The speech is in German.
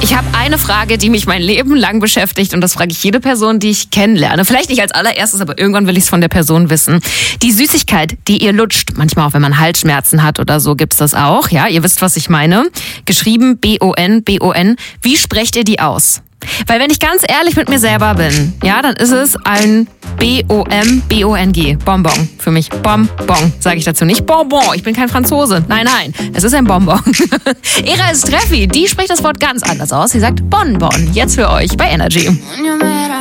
Ich habe eine Frage, die mich mein Leben lang beschäftigt und das frage ich jede Person, die ich kennenlerne. Vielleicht nicht als allererstes, aber irgendwann will ich es von der Person wissen. Die Süßigkeit, die ihr lutscht, manchmal auch wenn man Halsschmerzen hat oder so, gibt's das auch. Ja, ihr wisst, was ich meine. Geschrieben B-O-N, B-O-N. Wie sprecht ihr die aus? Weil wenn ich ganz ehrlich mit mir selber bin, ja, dann ist es ein B-O-M-B-O-N-G. Bonbon. Für mich Bonbon, sage ich dazu nicht. Bonbon, ich bin kein Franzose. Nein, es ist ein Bonbon. Era ist Treffi, die spricht das Wort ganz anders aus. Sie sagt Bonbon. Jetzt für euch bei Energy.